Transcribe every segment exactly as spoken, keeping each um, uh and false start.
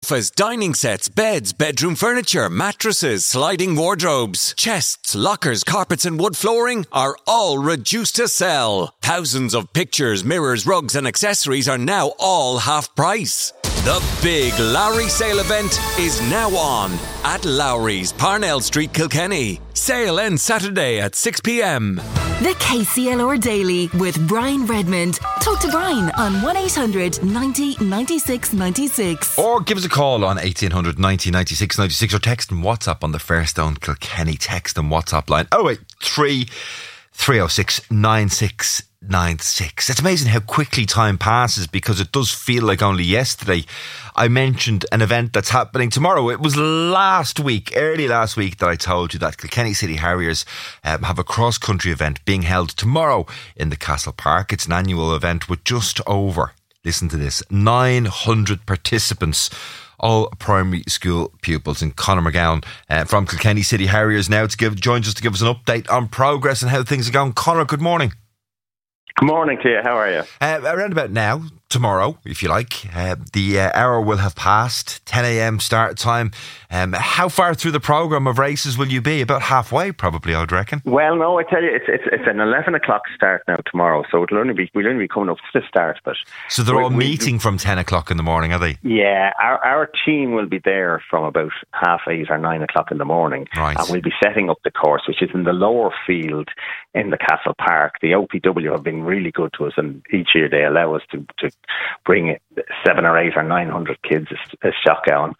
sofas, dining sets, beds, bedroom furniture, mattresses, sliding wardrobes, chests, lockers, carpets and wood flooring are all reduced to sell. Thousands of pictures, mirrors, rugs and accessories are now all half price. The big Lowry sale event is now on at Lowry's, Parnell Street, Kilkenny. Sale ends Saturday at six p.m. The K C L R Daily with Brian Redmond. Talk to Brian on one eight hundred ninety ninety-six ninety-six. Or give us a call on eighteen hundred ninety ninety-six ninety-six or text and WhatsApp on the Fairstone Kilkenny text and WhatsApp line oh eight three, three oh six, nine six nine six. It's amazing how quickly time passes because it does feel like only yesterday I mentioned an event that's happening tomorrow. It was last week, early last week, that I told you that Kilkenny City Harriers um, have a cross-country event being held tomorrow in the Castle Park. It's an annual event with just over, listen to this, nine hundred participants, all primary school pupils. And Conor McGowan uh, from Kilkenny City Harriers now to give joins us to give us an update on progress and how things are going. Conor, good morning. Good morning to you. How are you? Uh, around about now, tomorrow, if you like, uh, the uh, hour will have passed, ten a.m. start time. Um, how far through the programme of races will you be? About halfway, probably, I'd reckon. Well, no, I tell you, it's it's, it's an eleven o'clock start now tomorrow, so it'll only be we'll only be coming up to the start. But so they're all we, meeting we, from ten o'clock in the morning, are they? Yeah, our our team will be there from about half eight or nine o'clock in the morning, right. And we'll be setting up the course, which is in the lower field in the Castle Park. The O P W have been really good to us, and each year they allow us to to bring seven or eight or nine hundred kids as Shotgown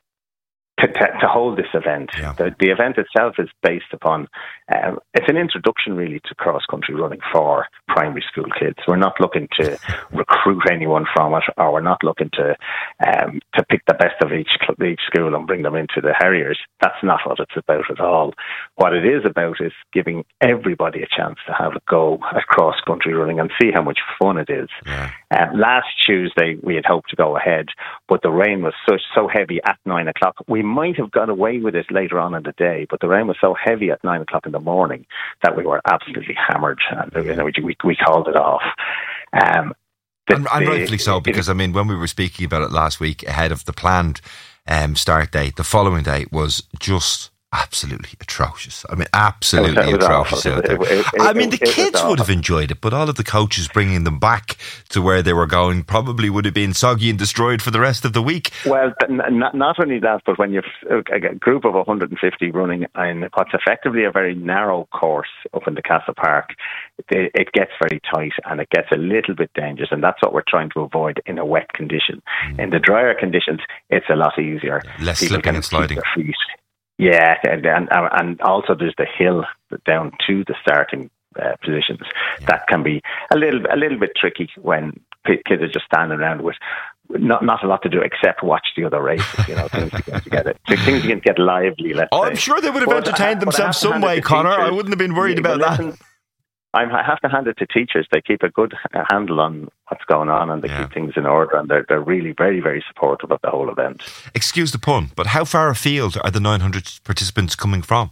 to, to, to hold this event. Yeah. The, the event itself is based upon, um, it's an introduction really to cross-country running for primary school kids. We're not looking to recruit anyone from it, or we're not looking to um, to pick the best of each each school and bring them into the Harriers. That's not what it's about at all. What it is about is giving everybody a chance to have a go at cross-country running and see how much fun it is. Yeah. Um, last Tuesday we had hoped to go ahead, but the rain was so, so heavy at nine o'clock. We might have got away with it later on in the day, but the rain was so heavy at nine o'clock in the morning that we were absolutely hammered, and you know, we, we called it off. Um, the, and, and the, rightfully so, because I mean, when we were speaking about it last week ahead of the planned um, start date, the following day was just absolutely atrocious. I mean, absolutely it was, it was atrocious awful. out there. It, it, it, I mean, the it, kids it would have enjoyed it, but all of the coaches bringing them back to where they were going probably would have been soggy and destroyed for the rest of the week. Well, not, not only that, but when you've a group of one hundred fifty running in what's effectively a very narrow course up in the Castle Park, it, it gets very tight and it gets a little bit dangerous, and that's what we're trying to avoid in a wet condition. Mm. In the drier conditions, it's a lot easier. Yeah, less People slipping and sliding. Yeah, and, and and also there's the hill down to the starting uh, positions. Yeah. That can be a little a little bit tricky when kids are just standing around with not not a lot to do except watch the other races. You know, things begin to get it. Things begin to get lively. Let's oh, say. I'm sure they would have but, entertained uh, themselves some way, Conor. I wouldn't have been worried yeah, about listen, that. I have to hand it to teachers. They keep a good handle on what's going on, and they yeah. keep things in order, and they're, they're really very, very supportive of the whole event. Excuse the pun, but how far afield are the nine hundred participants coming from?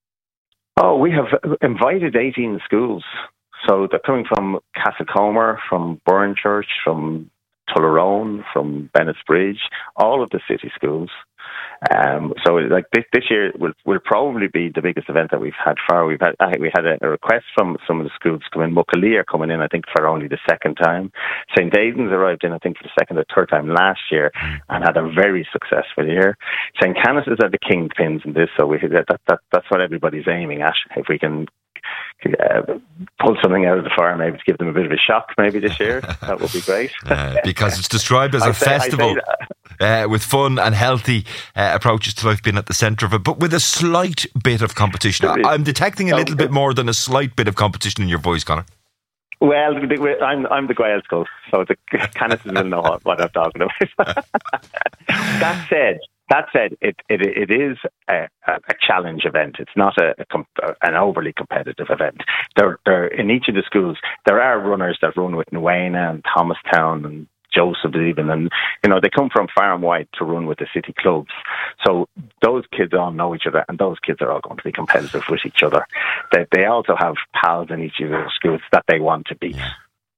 Oh, we have invited eighteen schools. So they're coming from Castlecomer, from Burnchurch, from Tullerone, from Bennett's Bridge, all of the city schools. Um, so, like this, this year will will probably be the biggest event that we've had far. We've had I think we had a, a request from some of the schools to come in. Muckalee are coming in, I think, for only the second time. Saint Aidan's arrived in, I think, for the second or third time last year and had a very successful year. Saint Canice is at the kingpins in this, so we that, that that's what everybody's aiming at. If we can Uh, pull something out of the fire, maybe to give them a bit of a shock maybe this year, that would be great. uh, because it's described as a say, festival uh, with fun and healthy uh, approaches to life being at the centre of it, but with a slight bit of competition. I'm detecting a little bit more than a slight bit of competition in your voice, Conor. Well, I'm I'm the Gael school, so the Canices will know what, what I'm talking about. That said, That said, it it, it is a, a challenge event. It's not a, a an overly competitive event. There, there in each of the schools, there are runners that run with Nuena and Thomastown and Joseph even, and you know they come from far and wide to run with the city clubs. So those kids all know each other, and those kids are all going to be competitive with each other. They they also have pals in each of those schools that they want to beat.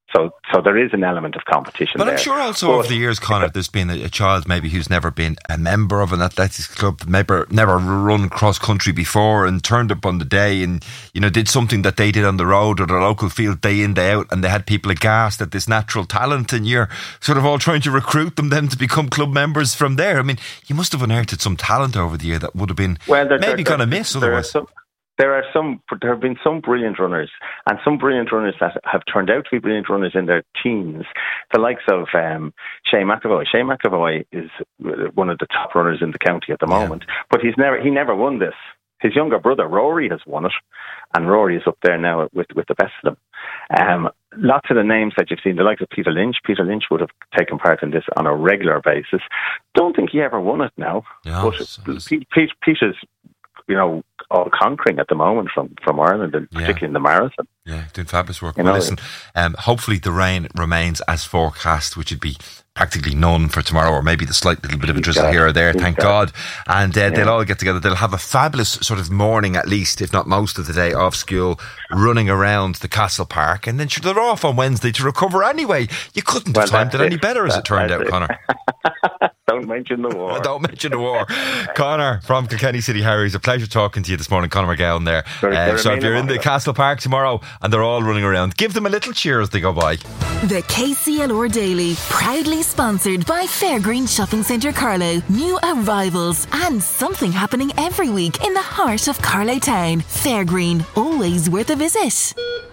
So, so there is an element of competition but there. I'm sure also but, over the years, Conor, there's been a, a child maybe who's never been a member of an athletics club, never never run cross country before, and turned up on the day and, you know, did something that they did on the road or the local field day in, day out, and they had people aghast at this natural talent, and you're sort of all trying to recruit them then to become club members from there. I mean, you must have unearthed some talent over the year that would have been well, there, maybe going to miss otherwise. There are some. There have been some brilliant runners, and some brilliant runners that have turned out to be brilliant runners in their teens. The likes of um, Shane McAvoy. Shane McAvoy is one of the top runners in the county at the moment, yeah. but he's never he never won this. His younger brother Rory has won it, and Rory is up there now with with the best of them. Um, lots of the names that you've seen, the likes of Peter Lynch. Peter Lynch would have taken part in this on a regular basis. Don't think he ever won it now, yeah, but so Pete, Peter's, you know, all conquering at the moment from, from Ireland, and particularly yeah. in the marathon. Yeah, doing fabulous work. You well, know, listen, um, hopefully the rain remains as forecast, which would be practically none for tomorrow, or maybe the slight little bit of a drizzle God. here or there, thank God. God. And uh, yeah. they'll all get together. They'll have a fabulous sort of morning, at least, if not most of the day, off school, running around the Castle Park. And then sure, they're off on Wednesday to recover anyway. You couldn't well, have timed it any better, as it turned out, it. Conor. Don't mention the war. Don't mention the war. Conor from Kilkenny City Harriers, a pleasure talking to you this morning. Conor McGowan there. Uh, so if you're in the Castle Park tomorrow and they're all running around, give them a little cheer as they go by. The K C L R Daily, proudly sponsored by Fairgreen Shopping Centre Carlow. New arrivals and something happening every week in the heart of Carlow Town. Fairgreen, always worth a visit.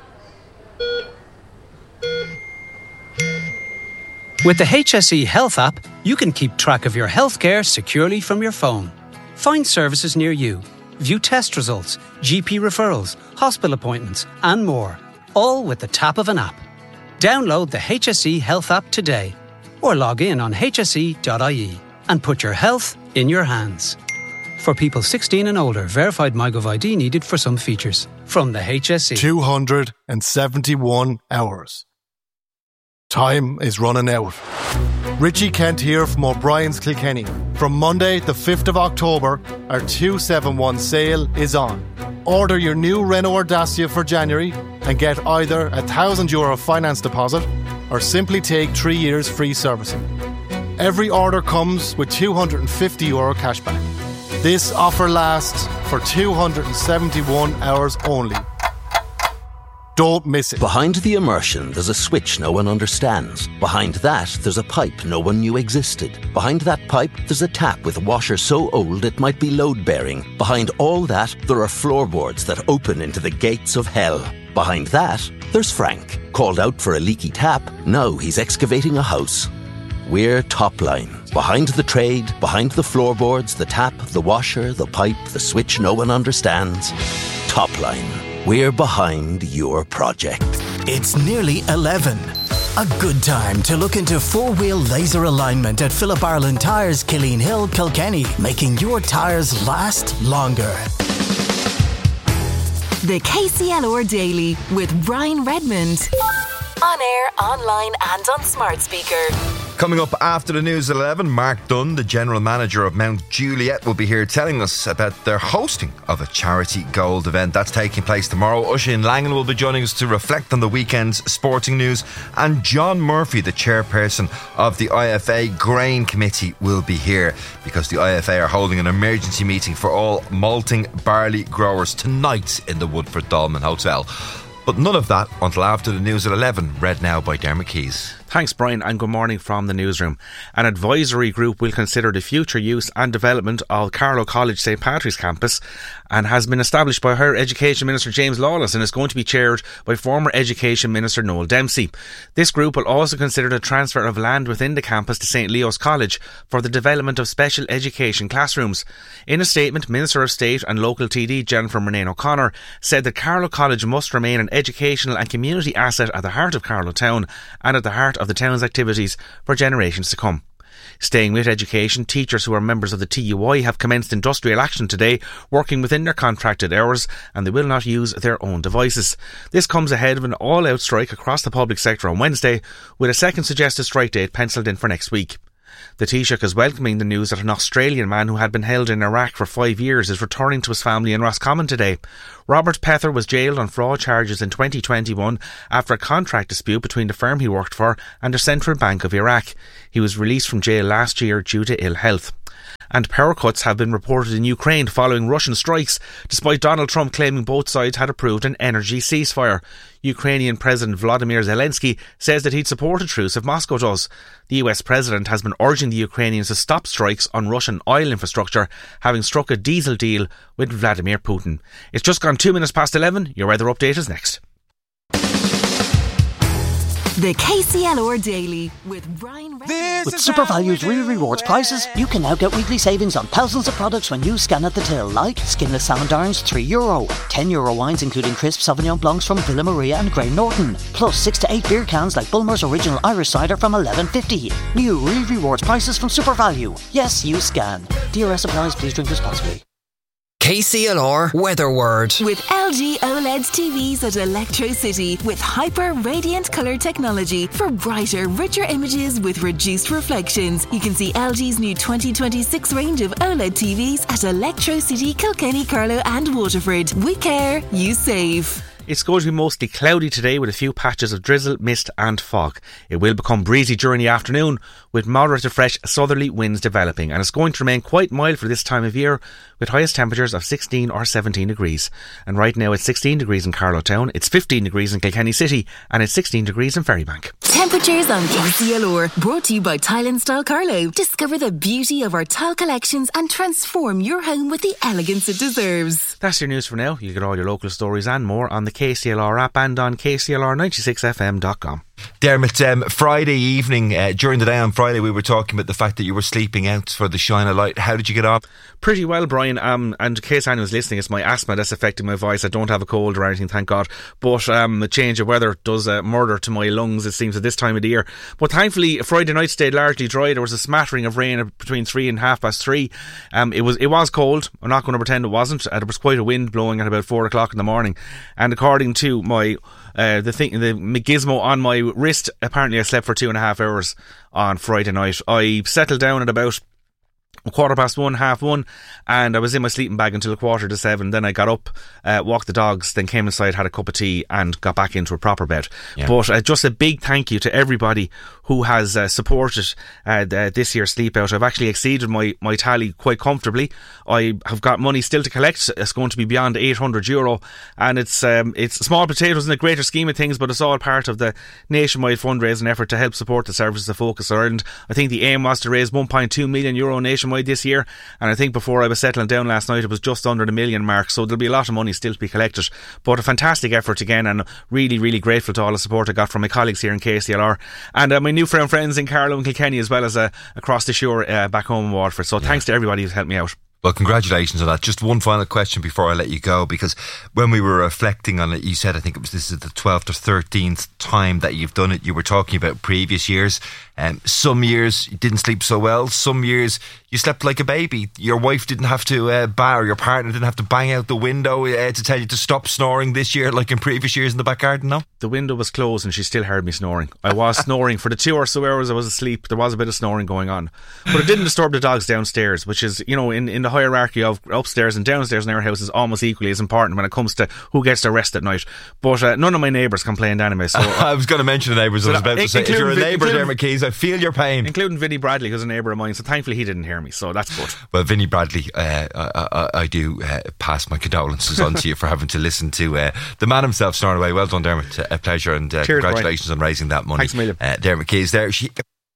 With the H S E Health app, you can keep track of your healthcare securely from your phone. Find services near you, view test results, G P referrals, hospital appointments, and more, all with the tap of an app. Download the H S E Health app today, or log in on h s e dot i e and put your health in your hands. For people sixteen and older, verified MyGov I D needed for some features. From the H S E. two hundred seventy-one hours. Time is running out. Richie Kent here from O'Brien's Kilkenny. From Monday the fifth of October, our two seventy-one sale is on. Order your new Renault Dacia for January and get either a one thousand euro finance deposit or simply take three years free servicing. Every order comes with two hundred fifty euro cashback. This offer lasts for two hundred seventy-one hours only. Don't miss it. Behind the immersion, there's a switch no one understands. Behind that, there's a pipe no one knew existed. Behind that pipe, there's a tap with a washer so old it might be load-bearing. Behind all that, there are floorboards that open into the gates of hell. Behind that, there's Frank. Called out for a leaky tap, now he's excavating a house. We're Topline. Behind the trade, behind the floorboards, the tap, the washer, the pipe, the switch no one understands. Topline. We're behind your project. It's nearly eleven. A good time to look into four-wheel laser alignment at Philip Ireland Tyres, Killeen Hill, Kilkenny, making your tyres last longer. The K C L R Daily with Brian Redmond. On air, online and on smart speaker. Coming up after the news at eleven, Mark Dunn, the General Manager of Mount Juliet, will be here telling us about their hosting of a charity gold event. That's taking place tomorrow. Oisin Langan will be joining us to reflect on the weekend's sporting news. And John Murphy, the chairperson of the I F A Grain Committee, will be here because the I F A are holding an emergency meeting for all malting barley growers tonight in the Woodford Dolmen Hotel. But none of that until after the news at eleven, read now by Dermot Keys. Thanks, Brian, and good morning from the newsroom. An advisory group will consider the future use and development of Carlow College St Patrick's campus and has been established by Higher Education Minister James Lawless and is going to be chaired by former Education Minister Noel Dempsey. This group will also consider the transfer of land within the campus to St Leo's College for the development of special education classrooms. In a statement, Minister of State and local T D Jennifer Murnane O'Connor said that Carlow College must remain an educational and community asset at the heart of Carlow Town and at the heart of the town's activities for generations to come. Staying with education, teachers who are members of the T U I have commenced industrial action today, working within their contracted hours, and they will not use their own devices. This comes ahead of an all-out strike across the public sector on Wednesday, with a second suggested strike date pencilled in for next week. The Taoiseach is welcoming the news that an Australian man who had been held in Iraq for five years is returning to his family in Roscommon today. Robert Pether was jailed on fraud charges in twenty twenty-one after a contract dispute between the firm he worked for and the Central Bank of Iraq. He was released from jail last year due to ill health. And power cuts have been reported in Ukraine following Russian strikes, despite Donald Trump claiming both sides had approved an energy ceasefire. Ukrainian President Volodymyr Zelensky says that he'd support a truce if Moscow does. The U S President has been urging the Ukrainians to stop strikes on Russian oil infrastructure, having struck a diesel deal with Vladimir Putin. It's just gone two minutes past eleven. Your weather update is next. The K C L R Daily with Brian Redmond. With SuperValue's Real Rewards prices, you can now get weekly savings on thousands of products when you scan at the till, like skinless salmon darns, three euro, ten euro wines including crisp Sauvignon Blancs from Villa Maria and Grey Norton, plus six to eight beer cans like Bulmer's Original Irish Cider from eleven fifty. New Real Rewards prices from SuperValue. Yes, you scan. D R S applies, please drink responsibly. K C L R Weather Word. With L G OLED T Vs at Electro City with hyper radiant colour technology for brighter, richer images with reduced reflections. You can see L G's new twenty twenty-six range of OLED T Vs at Electro City, Kilkenny, Carlow and Waterford. We care, you save. It's going to be mostly cloudy today with a few patches of drizzle, mist and fog. It will become breezy during the afternoon with moderate to fresh southerly winds developing, and it's going to remain quite mild for this time of year with highest temperatures of sixteen or seventeen degrees. And right now it's sixteen degrees in Carlow Town, it's fifteen degrees in Kilkenny City and it's sixteen degrees in Ferrybank. Temperatures on K C L R, brought to you by Tile and Style Carlow. Discover the beauty of our tile collections and transform your home with the elegance it deserves. That's your news for now. You get all your local stories and more on the K C L R app and on K C L R ninety-six F M dot com. Dermot, um, Friday evening, uh, during the day on Friday, we were talking about the fact that you were sleeping out for the Shine a Light. How did you get on? Pretty well, Brian. Um, and in case anyone's listening, it's my asthma that's affecting my voice. I don't have a cold or anything, thank God. But um, the change of weather does uh, murder to my lungs, it seems, at this time of the year. But thankfully, Friday night stayed largely dry. There was a smattering of rain between three and half past three. Um, it was it was cold. I'm not going to pretend it wasn't. Uh, there was quite a wind blowing at about four o'clock in the morning. And according to my Uh, the thing, the gizmo on my wrist, apparently I slept for two and a half hours on Friday night. I settled down at about a quarter past one, half one, and I was in my sleeping bag until a quarter to seven. Then I got up, uh, walked the dogs, then came inside, had a cup of tea and got back into a proper bed. Yeah. But uh, just a big thank you to everybody who has uh, supported uh, the, this year's sleep out. I've actually exceeded my, my tally quite comfortably. I have got money still to collect. It's going to be beyond eight hundred euro, and it's um, it's small potatoes in the greater scheme of things, but it's all part of the nationwide fundraising effort to help support the services of Focus Ireland. I think the aim was to raise one point two million euro nationwide this year, and I think before I was settling down last night it was just under the million mark, so there'll be a lot of money still to be collected. But a fantastic effort again, and really really grateful to all the support I got from my colleagues here in K C L R and uh, my newfound friends in Carlow and Kilkenny, as well as uh, across the shore uh, back home in Waterford. So yeah. Thanks to everybody who's helped me out. Well, congratulations on that. Just one final question before I let you go, because when we were reflecting on it, you said, I think it was this is the twelfth or thirteenth time that you've done it. You were talking about previous years. Um, some years you didn't sleep so well. Some years you slept like a baby. Your wife didn't have to uh, bang, or your partner didn't have to bang out the window uh, to tell you to stop snoring this year, like in previous years in the back garden, no? The window was closed and she still heard me snoring. I was snoring for the two or so hours I was asleep. There was a bit of snoring going on, but it didn't disturb the dogs downstairs, which is, you know, in, in the hierarchy of upstairs and downstairs in our house is almost equally as important when it comes to who gets to rest at night. But uh, none of my neighbours complained anyway. So I was going to mention the neighbours. I was about to say, if you're a neighbour, Dermot Keys, I feel your pain. Including Vinnie Bradley, who's a neighbour of mine. So thankfully he didn't hear me. So that's good. Well, Vinnie Bradley, uh, I, I, I do uh, pass my condolences on to you for having to listen to uh, the man himself snoring away. Well done, Dermot. A pleasure, and uh, Cheers, congratulations Brian. on raising that money. Thanks a million. Uh, Dermot Keys there. She,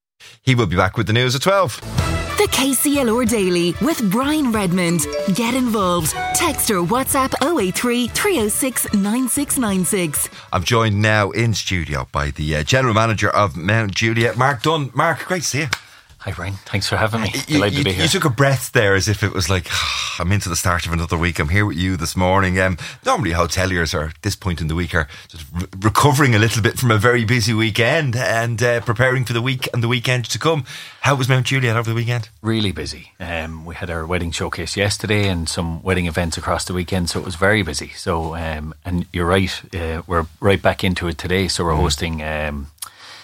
he will be back with the news at twelve. The K C L R Daily with Brian Redmond. Get involved. Text or WhatsApp oh eight three, three oh six, nine six nine six. I'm joined now in studio by the uh, General Manager of Mount Juliet, Mark Dunn. Mark, great to see you. Hi Brian, thanks for having me. You, Delighted you, to be here. You took a breath there as if it was like, oh, I'm into the start of another week. I'm here with you this morning. Um, normally hoteliers are at this point in the week are sort of re- recovering a little bit from a very busy weekend and uh, preparing for the week and the weekend to come. How was Mount Juliet over the weekend? Really busy. Um, we had our wedding showcase yesterday and some wedding events across the weekend, so it was very busy. So, um, and you're right, uh, we're right back into it today. So we're mm. hosting... Um,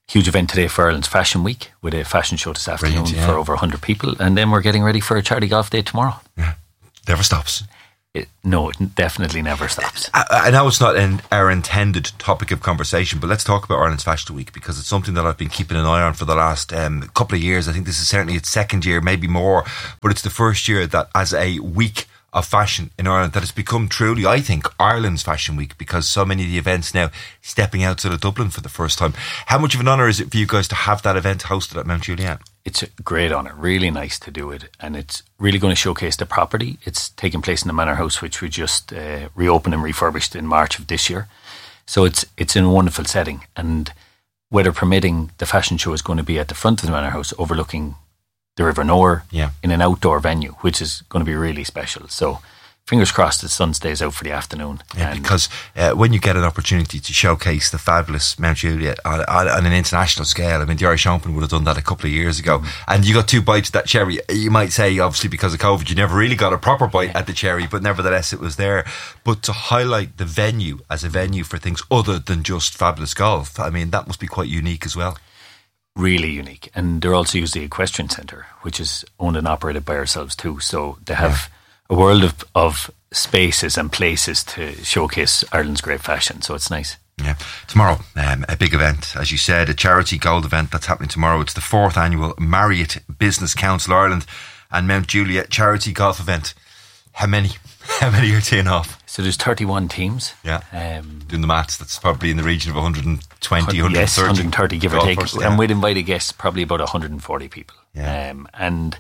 huge event today for Ireland's Fashion Week with a fashion show this afternoon yeah. for over one hundred people. And then we're getting ready for a charity golf day tomorrow. Yeah. Never stops. It, no, it definitely never stops. I, I know it's not an, our intended topic of conversation, but let's talk about Ireland's Fashion Week, because it's something that I've been keeping an eye on for the last um, couple of years. I think this is certainly its second year, maybe more, but it's the first year that as a week of fashion in Ireland that has become truly, I think, Ireland's Fashion Week, because so many of the events now stepping outside of Dublin for the first time. How much of an honour is it for you guys to have that event hosted at Mount Juliet? It's a great honour, really nice to do it, and it's really going to showcase the property. It's taking place in the Manor House, which we just uh, reopened and refurbished in March of this year. So it's it's in a wonderful setting, and weather permitting, the fashion show is going to be at the front of the Manor House, overlooking the River Nore, yeah. in an outdoor venue, which is going to be really special. So fingers crossed the sun stays out for the afternoon. Yeah, because uh, when you get an opportunity to showcase the fabulous Mount Juliet on, on, on an international scale, I mean, the Irish Open would have done that a couple of years ago, mm. and you got two bites at that cherry. You might say, obviously, because of COVID, you never really got a proper bite yeah. at the cherry, but nevertheless, it was there. But to highlight the venue as a venue for things other than just fabulous golf, I mean, that must be quite unique as well. Really unique. And they're also used the Equestrian Centre, which is owned and operated by ourselves too. So they have yeah. a world of, of spaces and places to showcase Ireland's great fashion. So it's nice. Yeah. Tomorrow, um, a big event, as you said, a charity gold event that's happening tomorrow. It's the fourth annual Marriott Business Council Ireland and Mount Juliet charity golf event. How many? How many are teeing off? So there's thirty-one teams. Yeah. Um, Doing the maths, that's probably in the region of one hundred twenty, one hundred thirty. Yes, one hundred thirty, give or take. Yeah. And we'd invite a guest, probably about one hundred forty people. Yeah. Um, and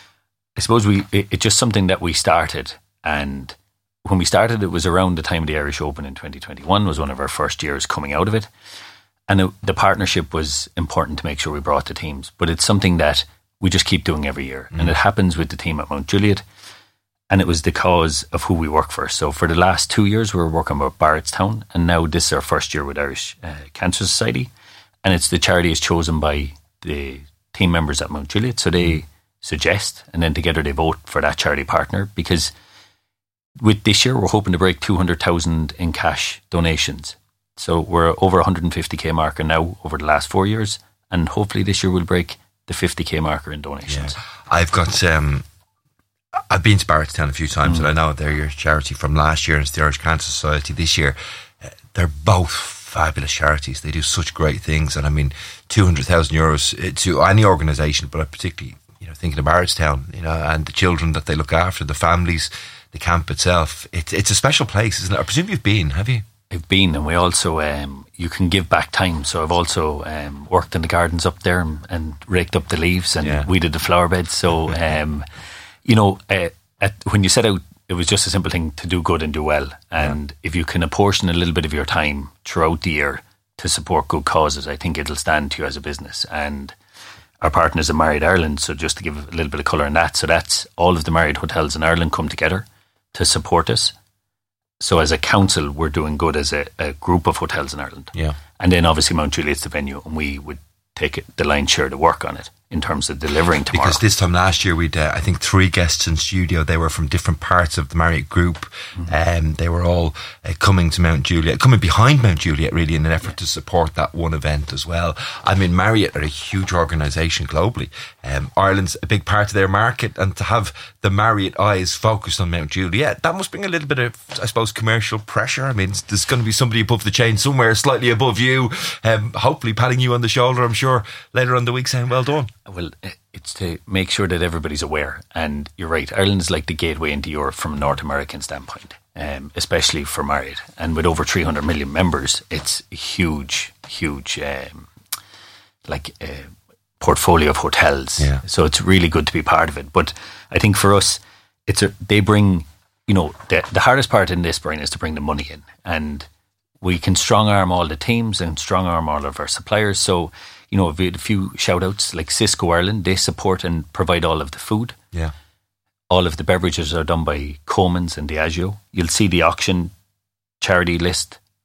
I suppose we it, it's just something that we started. And when we started, it was around the time of the Irish Open in twenty twenty-one, was one of our first years coming out of it. And it, the partnership was important to make sure we brought the teams. But it's something that we just keep doing every year. Mm. And it happens with the team at Mount Juliet. And it was the cause of who we work for. So for the last two years, we were working with Barrettstown, and now this is our first year with Irish uh, Cancer Society. And it's the charity is chosen by the team members at Mount Juliet. So they suggest, and then together they vote for that charity partner. Because with this year, we're hoping to break two hundred thousand in cash donations. So we're over one hundred fifty k marker now over the last four years. And hopefully this year we'll break the fifty k marker in donations. Yeah. I've got... Um I've been to Barrettstown a few times, mm. and I know they're your charity from last year, and it's the Irish Cancer Society this year. Uh, they're both fabulous charities. They do such great things, and I mean, two hundred thousand euros to any organisation, but I particularly, you know, thinking of Barrettstown, you know, and the children that they look after, the families, the camp itself. It's it's a special place, isn't it? I presume you've been, have you? I've been, and we also um, you can give back time. So I've also um, worked in the gardens up there and, and raked up the leaves, and yeah. we did the flower beds. So. Um, You know, uh, at, when you set out, it was just a simple thing to do good and do well. And yeah. if you can apportion a little bit of your time throughout the year to support good causes, I think it'll stand to you as a business. And our partners are Marriott Ireland, so just to give a little bit of colour in that. So that's all of the Marriott hotels in Ireland come together to support us. So as a council, we're doing good as a, a group of hotels in Ireland. Yeah. And then obviously Mount Juliet's the venue, and we would take it, the lion's share to work on it in terms of delivering tomorrow. Because this time last year we'd uh, I think three guests in studio. They were from different parts of the Marriott group. Mm-hmm. Um, they were all uh, coming to Mount Juliet, coming behind Mount Juliet really in an effort to support that one event as well. I mean, Marriott are a huge organisation globally. Um, Ireland's a big part of their market, and to have the Marriott eyes focused on Mount Juliet, that must bring a little bit of, I suppose, commercial pressure. I mean, there's going to be somebody above the chain somewhere, slightly above you, um, hopefully patting you on the shoulder, I'm sure, later on the week saying, well done. Well, it's to make sure that everybody's aware. And you're right, Ireland is like the gateway into Europe from a North American standpoint, um, especially for Marriott. And with over three hundred million members, it's a huge, huge, um, like, uh, portfolio of hotels. Yeah. So it's really good to be part of it. But I think for us, it's a, they bring, you know, the, the hardest part in this, Brian, is to bring the money in. And we can strong arm all the teams and strong arm all of our suppliers. So, you know, we had a few shout outs like Cisco Ireland. They support and provide all of the food. Yeah. All of the beverages are done by Coleman's and Diageo. You'll see the auction charity list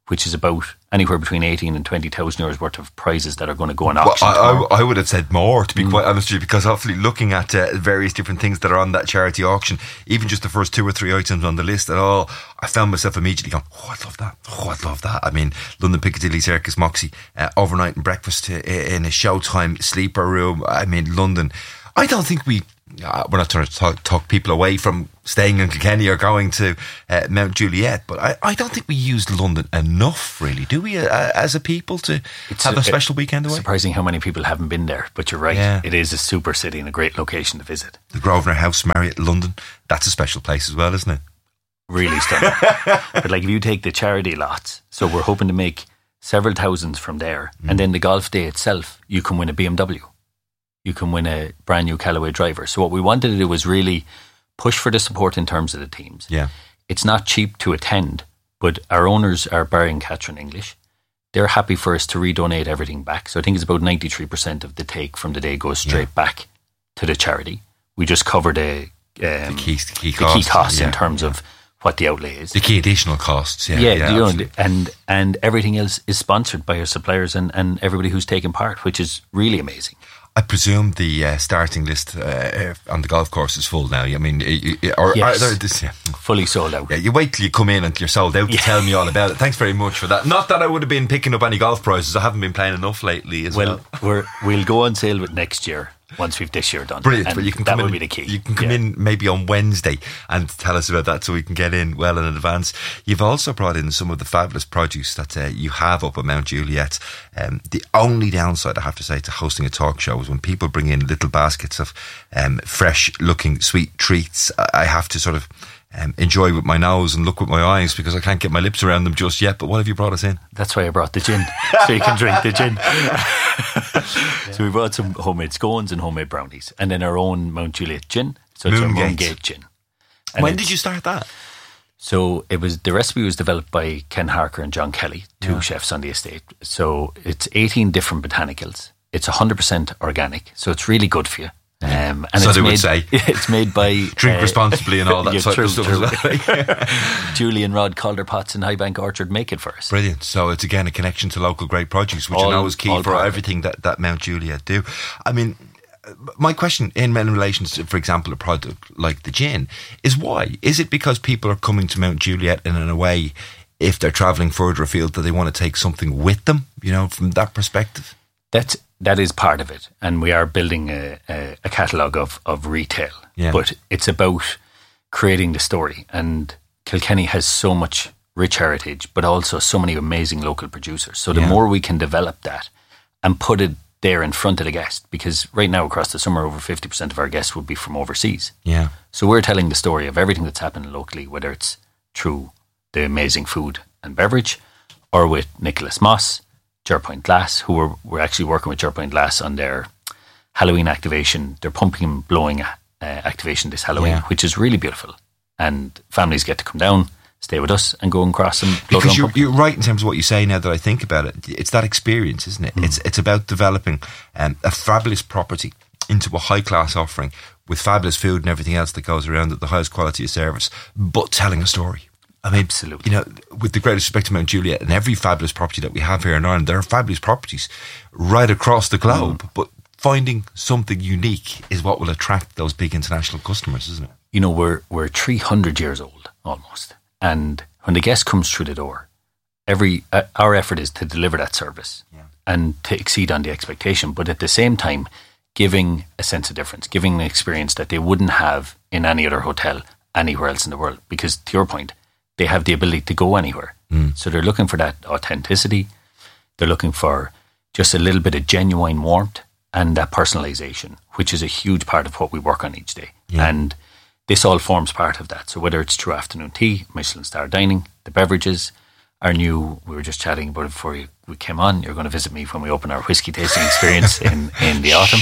which is about anywhere between eighteen and twenty thousand euros worth of prizes that are going to go on Well, auction. I, I, I would have said more, to be Mm. quite honest with you, because hopefully looking at uh, various different things that are on that charity auction, even just the first two or three items on the list at all, I found myself immediately going, oh, I'd love that. Oh, I'd love that. I mean, London Piccadilly Circus Moxie, uh, overnight and breakfast uh, in a Showtime sleeper room. I mean, London. I don't think we... Uh, we're not trying to talk, talk people away from staying in Kilkenny or going to uh, Mount Juliet, but I, I don't think we use London enough, really, do we, uh, as a people, to It's have a, a- special weekend away? Surprising how many people haven't been there, but you're right. Yeah. It is a super city and a great location to visit. The Grosvenor House, Marriott, London, that's a special place as well, isn't it? Really stunning. But like if you take the charity lots, so we're hoping to make several thousands from there, Mm. and then the golf day itself, you can win a B M W. You can win a brand new Callaway driver. So what we wanted to do was really push for the support in terms of the teams. Yeah. It's not cheap to attend, but our owners are Barry and Catherine English. They're happy for us to redonate everything back. So I think it's about ninety-three percent of the take from the day goes straight Yeah. back to the charity. We just cover the, um, The key, the key the costs. key costs yeah, in terms yeah. of what the outlay is. The key additional costs, yeah. Yeah, yeah, you know, absolutely. and and everything else is sponsored by our suppliers and, and everybody who's taken part, which is really amazing. I presume the uh, starting list uh, on the golf course is full now. I mean, you- you- or, Yes. or, this, yeah. Fully sold out. Yeah, you wait till you come in and you're sold out to Yeah. tell me all about it. Thanks very much for that. Not that I would have been picking up any golf prizes. I haven't been playing enough lately as well. Well, we're, we'll go on sale with next year once we've this year done. Brilliant. And Well, you can that come will in, be the key. You can come Yeah. in maybe on Wednesday and tell us about that so we can get in well in advance. You've also brought in some of the fabulous produce that uh, you have up at Mount Juliet. Um, the only downside, I have to say, to hosting a talk show is when people bring in little baskets of um, fresh looking sweet treats. I I have to sort of um, enjoy with my nose and look with my eyes because I can't get my lips around them just yet. But what have you brought us in? That's why I brought the gin, so you can drink the gin. So we brought some homemade scones and homemade brownies, and then our own Mount Juliet gin. So it's our Moongate. Moongate gin. And When it's- did you start that? So it was the recipe was developed by Ken Harker and John Kelly, two Yeah. chefs on the estate. So it's eighteen different botanicals. It's one hundred percent organic, so it's really good for you. Um, and So it's they would made, say. it's made by Drink uh, responsibly and all that yeah, type true, of stuff true. as well. Julie and Rod Calder Pots in Highbank Orchard make it for us. Brilliant. So it's again a connection to local great produce, which All- I know is key all for part of it. everything that, that Mount Juliet do. I mean, my question in, in relation to, for example, a product like the gin is why? Is it because people are coming to Mount Juliet and in a way, if they're travelling further afield, that they want to take something with them, you know, from that perspective? That's that is part of it, and we are building a, a, a catalogue of, of retail. Yeah. But it's about creating the story, and Kilkenny has so much rich heritage, but also so many amazing local producers. So the Yeah. more we can develop that and put it there in front of the guest, because right now across the summer, over fifty percent of our guests would be from overseas. Yeah. So we're telling the story of everything that's happening locally, whether it's through the amazing food and beverage, or with Nicholas Moss, Jerpoint Glass, who we're, we're actually working with Jerpoint Glass on their Halloween activation, their pumpkin and blowing uh, activation this Halloween, Yeah. which is really beautiful. And families get to come down, stay with us, and go and cross and blow their Because own you're, pumpkin. you're right in terms of what you say now that I think about it. It's that experience, isn't it? Mm. It's it's about developing um, a fabulous property into a high class offering with fabulous food and everything else that goes around it, the highest quality of service, but telling a story. I mean, Absolutely. you know, with the greatest respect to Mount Juliet and every fabulous property that we have here in Ireland, there are fabulous properties right across the globe, Mm. but finding something unique is what will attract those big international customers, isn't it? You know, we're we're three hundred years old almost, and when the guest comes through the door, every uh, our effort is to deliver that service and to exceed on the expectation, but at the same time, giving a sense of difference, giving an experience that they wouldn't have in any other hotel anywhere else in the world. Because to your point, they have the ability to go anywhere, Mm. so they're looking for that authenticity. They're looking for just a little bit of genuine warmth and that personalization, which is a huge part of what we work on each day. Yeah. And this all forms part of that. So whether it's through afternoon tea, Michelin star dining, the beverages, our new, we were just chatting about it before you, we came on, you're going to visit me when we open our whiskey tasting experience in, in the autumn.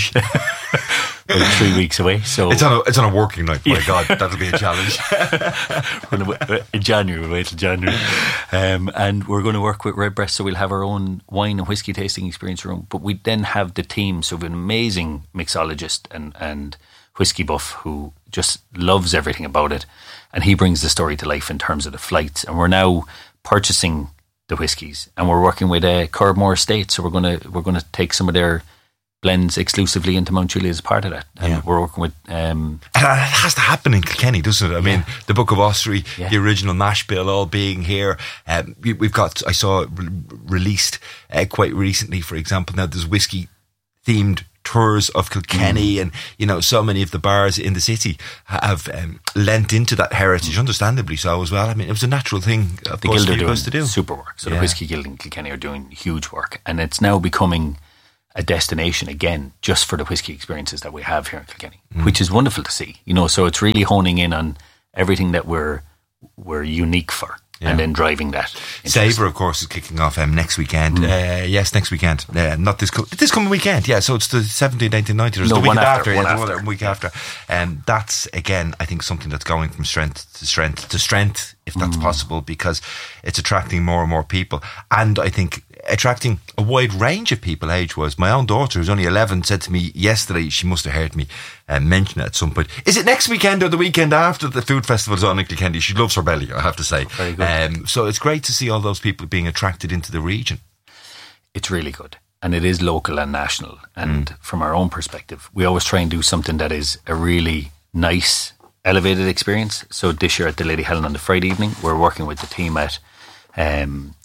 We're three weeks away. So It's on a, it's on a working night. My Yeah. God, that'll be a challenge. We're gonna w- in January, we'll wait till January. Um, and we're going to work with Redbreast, so we'll have our own wine and whiskey tasting experience room. But we then have the team, so we have an amazing mixologist and, and whiskey buff who just loves everything about it. And he brings the story to life in terms of the flights. And we're now purchasing the whiskies, and we're working with uh, Currabmore Estate, so we're gonna we're gonna take some of their blends exclusively into Mount Juliet as part of that, and Yeah. we're working with. Um, And it has to happen in Kilkenny, doesn't it? I mean, the Book of Ossory, Yeah. the original mash bill, all being here. Um, we, we've got, I saw it re- released uh, quite recently, for example. Now there's whiskey themed tours of Kilkenny, Mm. and you know, so many of the bars in the city have um, lent into that heritage, understandably so as well. I mean, it was a natural thing of the course Guild for are you doing guys to do. super work. So Yeah. the Whiskey Guild in Kilkenny are doing huge work, and it's now becoming a destination again just for the whiskey experiences that we have here in Kilkenny, Mm. which is wonderful to see. You know, so it's really honing in on everything that we're we're unique for, Yeah. and then driving that. Sabre, of course, is kicking off um, next weekend. Mm. Uh, yes, next weekend. Uh, not this co- this coming weekend. Yeah, so it's the seventeenth, eighteenth, nineteenth. No, the one weekend after, after. one yeah, the after. one week after. Um, that's, again, I think something that's going from strength to strength to strength, if that's Mm. possible, because it's attracting more and more people. And I think attracting a wide range of people age-wise. My own daughter, who's only eleven, said to me yesterday, she must have heard me uh, mention it at some point, is it next weekend or the weekend after the food festival's on in Kilkenny? She loves her belly, I have to say. Very good. Um, so it's great to see all those people being attracted into the region. It's really good, and it is local and national. And Mm. from our own perspective, we always try and do something that is a really nice, elevated experience. So this year at the Lady Helen on the Friday evening, we're working with the team at um,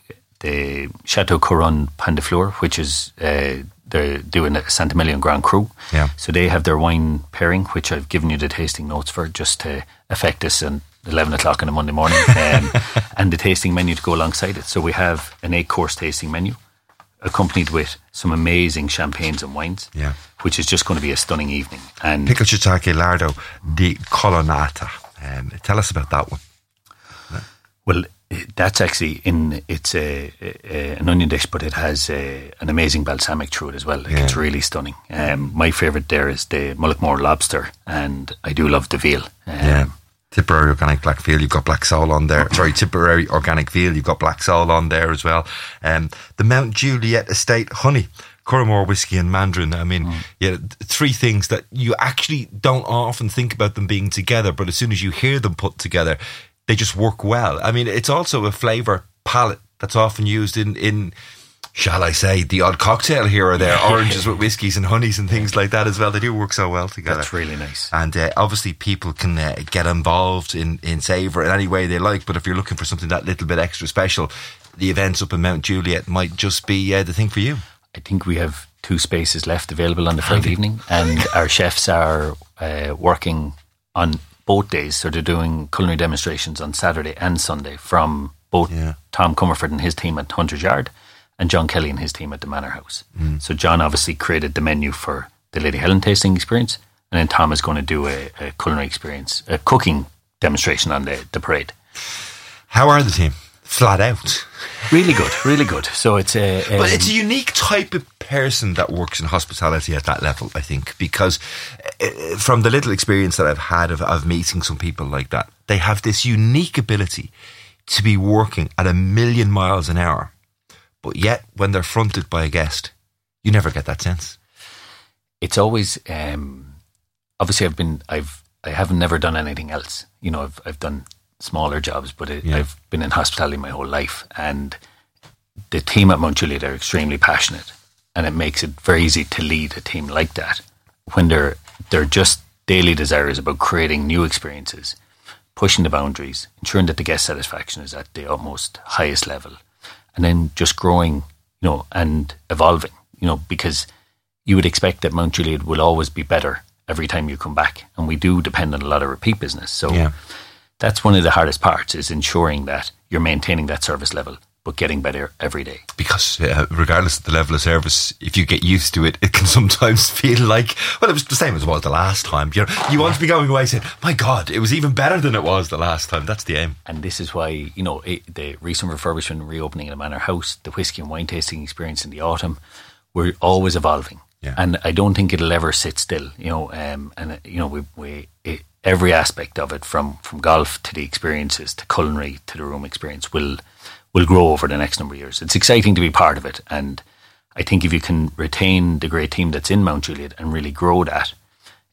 the Chateau Couronne Pandefleur, which is uh, they're doing a Santa Million Grand Cru. Yeah. So they have their wine pairing, which I've given you the tasting notes for, just to affect us at eleven o'clock on a Monday morning, um, and the tasting menu to go alongside it. So we have an eight-course tasting menu, accompanied with some amazing champagnes and wines, Yeah. which is just going to be a stunning evening. And Pickle Shiitake Lardo di Colonnata. Um, tell us about that one. well, that's actually in it's a, a an onion dish, but it has a, an amazing balsamic through it as well. Like, Yeah. It's really stunning. Um, my favourite there is the Mullaghmore lobster, and I do love the veal. Um, Yeah. Tipperary Organic Black Veal, you've got Black Soul on there. Sorry, Tipperary Organic Veal, you've got Black Soul on there as well. Um, the Mount Juliet Estate Honey, Curragmore Whiskey and Mandarin. I mean, yeah, th- three things that you actually don't often think about them being together, but as soon as you hear them put together, they just work well. I mean, it's also a flavour palette that's often used in, in shall I say, the odd cocktail here or there, oranges with whiskies and honeys and things like that as well. They do work so well together. That's really nice. And uh, obviously people can uh, get involved in, in Savour in any way they like, but if you're looking for something that little bit extra special, the events up in Mount Juliet might just be uh, the thing for you. I think we have two spaces left available on the Friday evening, and our chefs are uh, working on both days. So they're doing culinary demonstrations on Saturday and Sunday from both Yeah. Tom Comerford and his team at Hunter's Yard and John Kelly and his team at the Manor House. Mm. So John obviously created the menu for the Lady Helen tasting experience, and then Tom is going to do a, a culinary experience, a cooking demonstration on the, the parade. How are the team? Flat out. Really good, really good. So it's a... a But it's a unique type of person that works in hospitality at that level, I think, because uh, from the little experience that I've had of, of meeting some people like that, they have this unique ability to be working at a million miles an hour, but yet when they're fronted by a guest, you never get that sense. It's always um, obviously I've been I've I haven't never done anything else. You know, I've I've done smaller jobs, but it, Yeah. I've been in hospitality my whole life, and the team at Mount Juliet are extremely passionate, and it makes it very easy to lead a team like that when they're they're just daily desires about creating new experiences, pushing the boundaries, ensuring that the guest satisfaction is at the utmost highest level, and then just growing, you know, and evolving, you know, because you would expect that Mount Juliet will always be better every time you come back, and we do depend on a lot of repeat business. So Yeah. that's one of the hardest parts, is ensuring that you're maintaining that service level but getting better every day. Because uh, regardless of the level of service, if you get used to it, it can sometimes feel like, well, it was the same as it was the last time. You know, you want to be going away saying, my God, it was even better than it was the last time. That's the aim. And this is why, you know, it, the recent refurbishment and reopening of the Manor House, the whiskey and wine tasting experience in the autumn, we're always evolving. Yeah. And I don't think it'll ever sit still, you know, um, and, uh, you know, we, we it, every aspect of it, from, from golf to the experiences to culinary to the room experience, will will grow over the next number of years. It's exciting to be part of it, and I think if you can retain the great team that's in Mount Juliet and really grow that,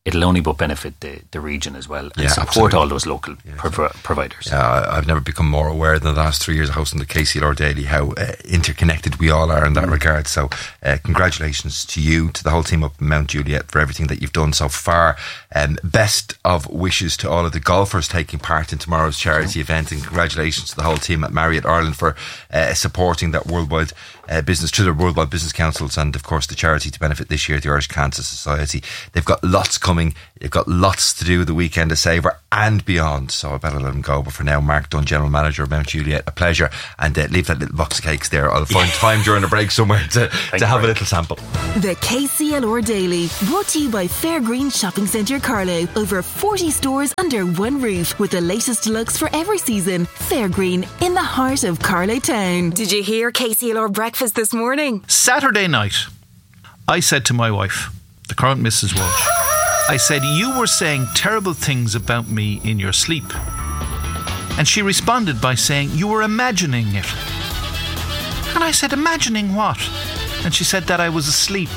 it'll only but benefit the, the region as well, and Yeah, support absolutely. all those local Yeah, prov- providers. Yeah, I- I've never become more aware in the last three years of hosting the K C L R Daily how uh, interconnected we all are in that regard. So uh, congratulations to you, to the whole team up in Mount Juliet for everything that you've done so far. Um, best of wishes to all of the golfers taking part in tomorrow's charity event, and congratulations to the whole team at Marriott Ireland for uh, supporting that worldwide uh, business through their worldwide business councils, and of course the charity to benefit this year, the Irish Cancer Society. They've got lots coming. They've got lots to do the weekend of Savour and beyond, so I better let them go. But for now, Mark Dunn, General Manager of Mount Juliet, a pleasure, and uh, leave that little box of cakes there. I'll find time during the break somewhere to, to have a little sample. The K C L R Daily, brought to you by Fairgreen Shopping Centre Carlow. Over forty stores under one roof, with the latest looks for every season. Fairgreen, in the heart of Carlow Town. Did you hear K C L R breakfast this morning? Saturday night, I said to my wife, the current Missus Walsh, I said, you were saying terrible things about me in your sleep. And she responded by saying, you were imagining it. And I said, imagining what? And she said that I was asleep.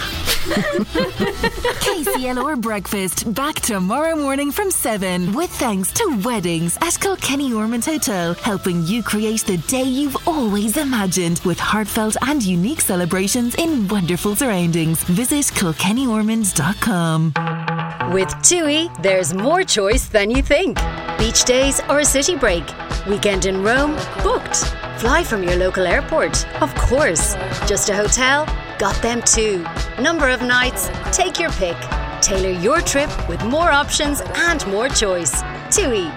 K C L R Breakfast, back tomorrow morning from seven, with thanks to Weddings at Kilkenny Ormond Hotel, helping you create the day you've always imagined, with heartfelt and unique celebrations in wonderful surroundings. Visit kilkenny ormond dot com. With TUI, there's more choice than you think. Beach days or a city break. Weekend in Rome? Booked. Fly from your local airport? Of course. Just a hotel? Got them too. Number of nights? Take your pick. Tailor your trip with more options and more choice. TUI.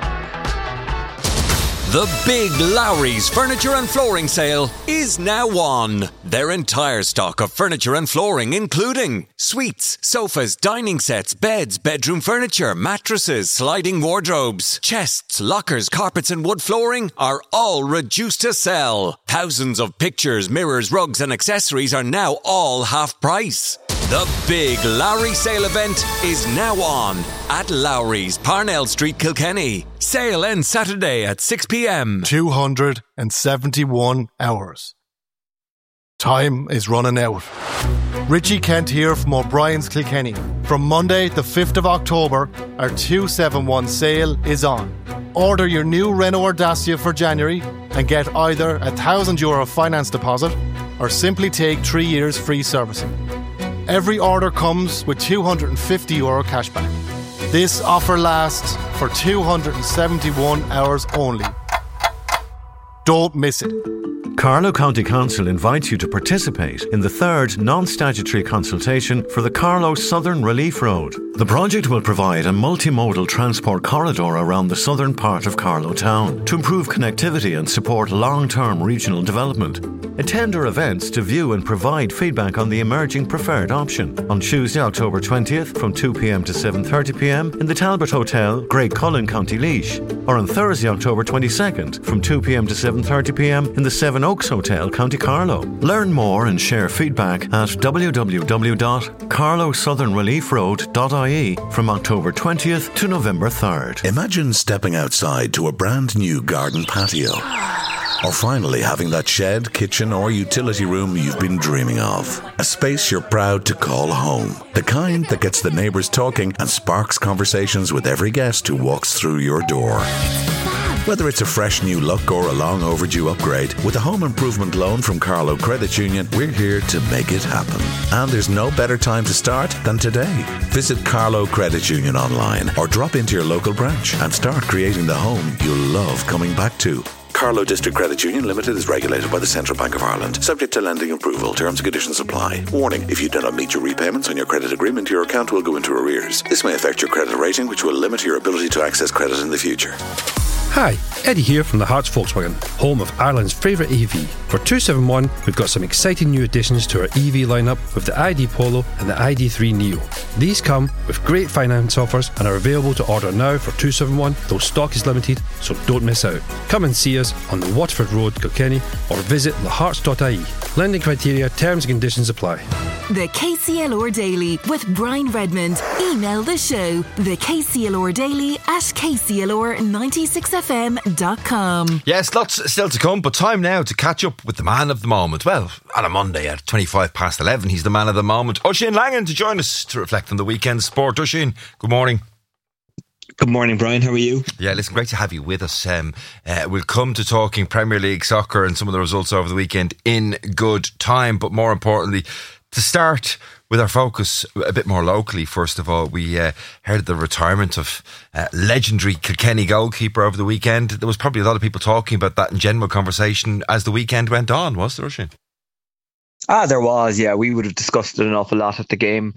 The Big Lowry's Furniture and Flooring Sale is now on. Their entire stock of furniture and flooring, including suites, sofas, dining sets, beds, bedroom furniture, mattresses, sliding wardrobes, chests, lockers, carpets and wood flooring, are all reduced to sell. Thousands of pictures, mirrors, rugs and accessories are now all half price. The Big Lowry Sale event is now on at Lowry's, Parnell Street, Kilkenny. Sale ends Saturday at six p.m. two hundred seventy-one hours. Time is running out. Richie Kent here from O'Brien's Kilkenny. From Monday the fifth of October, our two seventy-one sale is on. Order your new Renault Dacia for January and get either a one thousand euro finance deposit or simply take three years free servicing. Every order comes with two hundred fifty euro cashback. This offer lasts for two hundred seventy-one hours only. Don't miss it. Carlow County Council invites you to participate in the third non-statutory consultation for the Carlow Southern Relief Road. The project will provide a multimodal transport corridor around the southern part of Carlow Town to improve connectivity and support long-term regional development. Attend our events to view and provide feedback on the emerging preferred option on Tuesday, October twentieth from two p.m. to seven thirty p.m. in the Talbot Hotel, Great Cullen, County Laois, or on Thursday, October twenty-second from two p.m. to seven thirty p.m. in the Seven Oaks Hotel, County Carlow. Learn more and share feedback at w w w dot carlow southern relief road dot i e from October twentieth to November third. Imagine stepping outside to a brand new garden patio. Or finally having that shed, kitchen or utility room you've been dreaming of. A space you're proud to call home. The kind that gets the neighbours talking and sparks conversations with every guest who walks through your door. Whether it's a fresh new look or a long overdue upgrade, with a home improvement loan from Carlow Credit Union, we're here to make it happen. And there's no better time to start than today. Visit Carlow Credit Union online or drop into your local branch and start creating the home you'll love coming back to. Carlow District Credit Union Limited is regulated by the Central Bank of Ireland, subject to lending approval. Terms and conditions apply. Warning, if you do not meet your repayments on your credit agreement, your account will go into arrears. This may affect your credit rating, which will limit your ability to access credit in the future. Hi, Eddie here from the Hearts Volkswagen, home of Ireland's favourite E V. For two seventy-one, we've got some exciting new additions to our E V lineup with the I D Polo and the I D three Neo. These come with great finance offers and are available to order now for two seventy-one, though stock is limited, so don't miss out. Come and see us on the Waterford Road, Kilkenny, or visit the hearts dot i e. Lending criteria, terms and conditions apply. The K C L R Daily with Brian Redmond. Email the show, the K C L R Daily at k c l r nine six f f m dot com. Yes, lots still to come, but time now to catch up with the man of the moment. Well, on a Monday at twenty-five past eleven, he's the man of the moment. Oisin Langan to join us to reflect on the weekend sport. Oisin, good morning. Good morning, Brian. How are you? Yeah, listen, great to have you with us. Um, uh, we'll come to talking Premier League soccer and some of the results over the weekend in good time, but more importantly, to start with our focus a bit more locally, first of all, we uh, heard the retirement of uh, legendary Kilkenny goalkeeper over the weekend. There was probably a lot of people talking about that in general conversation as the weekend went on, was there, Oisin? Ah, there was, yeah. We would have discussed it an awful lot at the game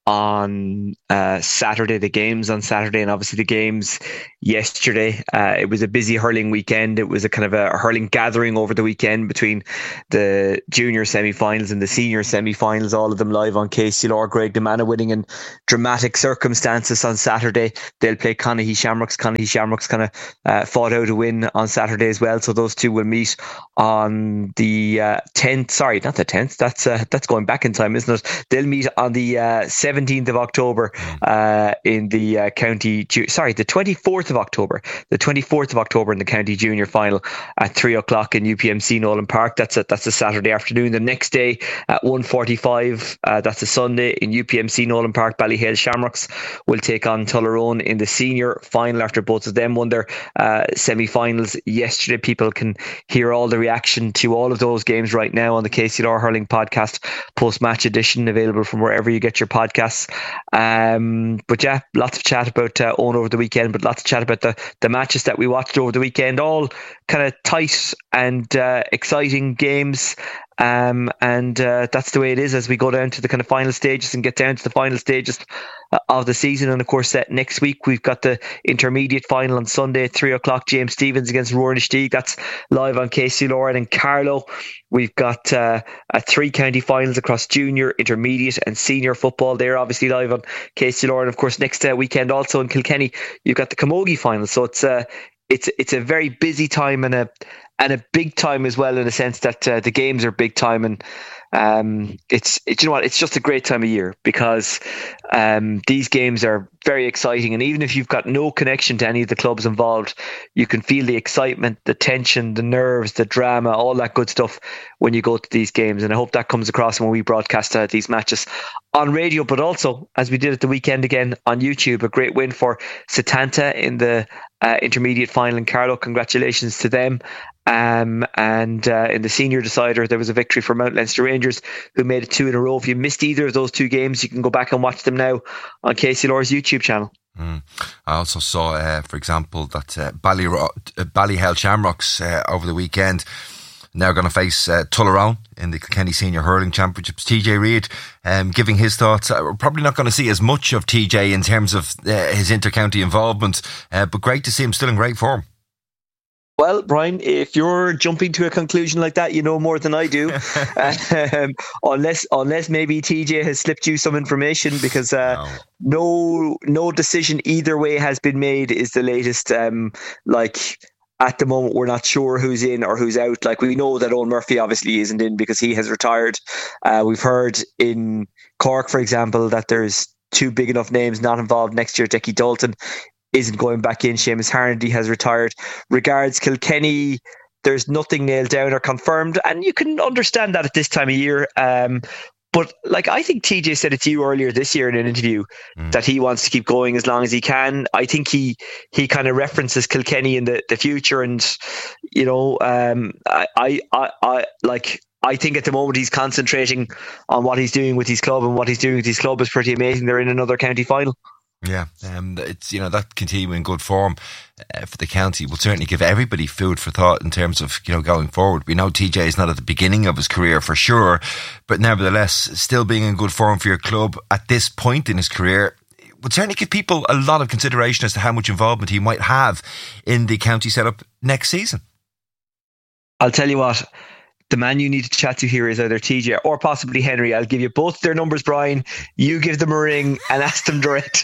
on uh, Saturday, the games on Saturday, and obviously the games yesterday. Uh, it was a busy hurling weekend. It was a kind of a hurling gathering over the weekend between the junior semi-finals and the senior semi-finals, all of them live on K C L R. Greg DeManna winning in dramatic circumstances on Saturday. They'll play Connahee Shamrocks. Connahee Shamrocks kind of uh, fought out a win on Saturday as well, so those two will meet on the uh, tenth, sorry, not the tenth, that's uh, that's going back in time, isn't it? They'll meet on the uh, seventeenth of October uh, in the uh, county, ju- sorry, the twenty-fourth of October, the twenty-fourth of October in the county junior final at three o'clock in U P M C Nolan Park. That's a, that's a Saturday afternoon. The next day at one forty-five, uh, that's a Sunday in U P M C Nolan Park, Ballyhale Shamrocks will take on Tullaroan in the senior final after both of them won their uh, semi-finals yesterday. People can hear all the reaction to all of those games right now on the K C L R Hurling Podcast post-match edition, available from wherever you get your podcasts. Um, but yeah, lots of chat about uh, Owen over the weekend, but lots of chat about the, the matches that we watched over the weekend, all kind of tight and uh, exciting games. Um, and uh, that's the way it is as we go down to the kind of final stages and get down to the final stages of the season. And of course, uh, next week we've got the intermediate final on Sunday at three o'clock. James Stephens against Rower-Nistig. That's live on K C L R. And in Carlow, we've got uh, a three county finals across junior, intermediate, and senior football. They're obviously live on K C L R. And of course, next uh, weekend also in Kilkenny, you've got the Camogie final. So it's uh, it's it's a very busy time and a and a big time as well, in a sense that uh, the games are big time, and um, it's it, you know what, it's just a great time of year because um, these games are very exciting, and even if you've got no connection to any of the clubs involved, you can feel the excitement, the tension, the nerves, the drama, all that good stuff when you go to these games. And I hope that comes across when we broadcast uh, these matches on radio, but also as we did at the weekend again on YouTube. A great win for Setanta in the uh, intermediate final in Carlow. Congratulations to them. Um, and uh, in the senior decider, there was a victory for Mount Leinster Rangers, who made it two in a row. If you missed either of those two games, you can go back and watch them now on K C L R's YouTube channel. Mm. I also saw, uh, for example, that uh, Ballyro- uh, Ballyhale Shamrocks uh, over the weekend now going to face uh, Tullaroan in the Kilkenny Senior Hurling Championships. T J Reid um, giving his thoughts. Uh, we're probably not going to see as much of T J in terms of uh, his inter-county involvement, uh, but great to see him still in great form. Well, Brian, if you're jumping to a conclusion like that, you know more than I do. um, unless, unless maybe T J has slipped you some information, because uh, no. no, no decision either way has been made. Is the latest. Um, like at the moment, we're not sure who's in or who's out. Like we know that Owen Murphy obviously isn't in because he has retired. Uh, we've heard in Cork, for example, that there's two big enough names not involved next year. Dickie Dalton isn't going back in. Seamus Harnedy has retired. Regards Kilkenny, there's nothing nailed down or confirmed, and you can understand that at this time of year. Um, but like I think T J said it to you earlier this year in an interview mm. that he wants to keep going as long as he can. I think he he kind of references Kilkenny in the, the future, and you know, um, I, I I I like. I think at the moment he's concentrating on what he's doing with his club, and what he's doing with his club is pretty amazing. They're in another county final. Yeah, um, it's, you know, that continuing good form uh, for the county will certainly give everybody food for thought in terms of, you know, going forward. We know T J is not at the beginning of his career for sure, but nevertheless, still being in good form for your club at this point in his career would certainly give people a lot of consideration as to how much involvement he might have in the county setup next season. I'll tell you what, the man you need to chat to here is either T J or possibly Henry. I'll give you both their numbers, Brian. You give them a ring and ask them direct.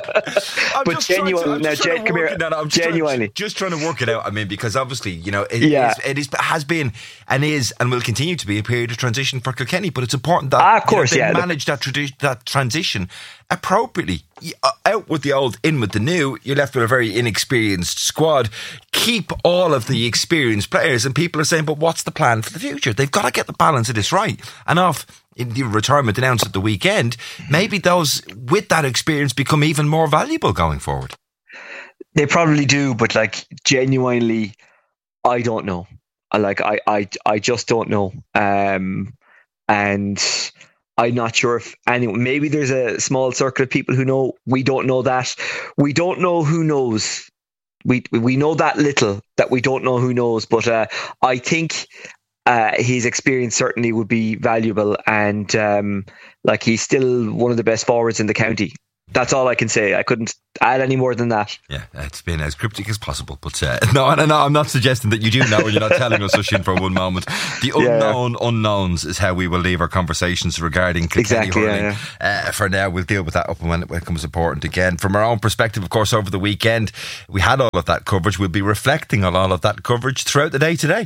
But genuinely, now, Jed, come here. I'm genuinely, trying, just trying to work it out. I mean, because obviously, you know, it, yeah. is, it is, has been and is and will continue to be a period of transition for Kilkenny. But it's important that ah, of course, you know, they yeah, manage that, tradi- that transition appropriately out with the old, in with the new. You're left with a very inexperienced squad. Keep all of the experienced players, and people are saying, but what's the plan for the future? They've got to get the balance of this right. And off in the retirement announced at the weekend, maybe those with that experience become even more valuable going forward. They probably do, but like genuinely, I don't know. Like I, I, I just don't know. Um, and I'm not sure if anyone. Maybe there's a small circle of people who know. We don't know that. We don't know who knows. We we know that little that we don't know who knows. But uh, I think uh, his experience certainly would be valuable, and um, like he's still one of the best forwards in the county. That's all I can say. I couldn't add any more than that. Yeah, it's been as cryptic as possible. But uh, no, no, no, I'm not suggesting that you do know and you're not telling us, Oisín, for one moment. The unknown yeah. unknowns is how we will leave our conversations regarding Kilkenny exactly, hurling. Yeah, yeah. Uh, for now, we'll deal with that up when it becomes important again. From our own perspective, of course, over the weekend, we had all of that coverage. We'll be reflecting on all of that coverage throughout the day today.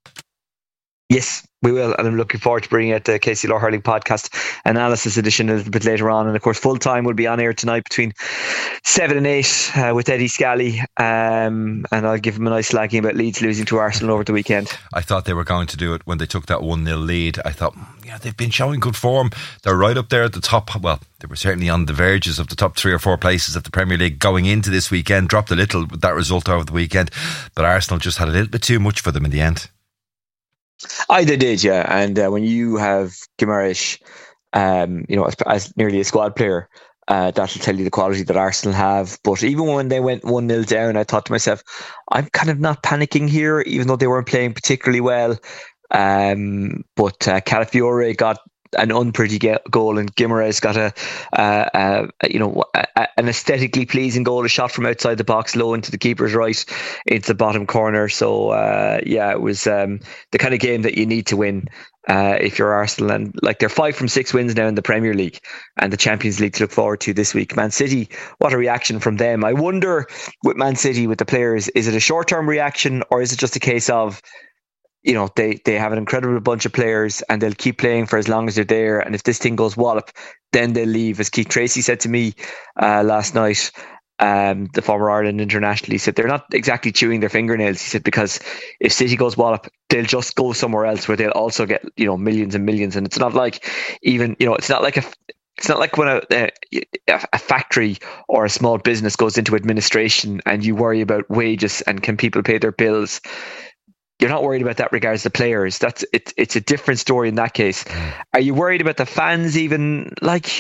Yes, we will, and I'm looking forward to bringing out the K C L R Hurling Podcast analysis edition a little bit later on. And of course, full time will be on air tonight between seven and eight uh, with Eddie Scally, um, and I'll give him a nice slagging about Leeds losing to Arsenal over the weekend. I thought they were going to do it when they took that one nil lead. I thought, yeah, they've been showing good form. They're right up there at the top. Well, they were certainly on the verges of the top three or four places of the Premier League going into this weekend. Dropped a little with that result over the weekend, but Arsenal just had a little bit too much for them in the end. I they did, yeah. And uh, when you have Guimaraes, um, you know, as, as nearly a squad player, uh, that'll tell you the quality that Arsenal have. But even when they went one nil down, I thought to myself, I'm kind of not panicking here, even though they weren't playing particularly well. Um, but uh, Calafiore got an unpretty goal, and Guimaraes got a, uh, uh, you know, a, an aesthetically pleasing goal, a shot from outside the box, low into the keeper's right, into the bottom corner. So uh, yeah, it was um, the kind of game that you need to win uh, if you're Arsenal. And like they're five from six wins now in the Premier League and the Champions League to look forward to this week. Man City, what a reaction from them! I wonder with Man City, with the players, is it a short-term reaction or is it just a case of, you know, they, they have an incredible bunch of players and they'll keep playing for as long as they're there. And if this thing goes wallop, then they'll leave. As Keith Tracy said to me uh, last night, um, the former Ireland international, he said they're not exactly chewing their fingernails. He said, because if City goes wallop, they'll just go somewhere else where they'll also get, you know, millions and millions. And it's not like even, you know, it's not like a, it's not like when a, a, a factory or a small business goes into administration and you worry about wages and can people pay their bills. You're not worried about that regards the players. That's it's it's a different story in that case. Are you worried about the fans even? Like,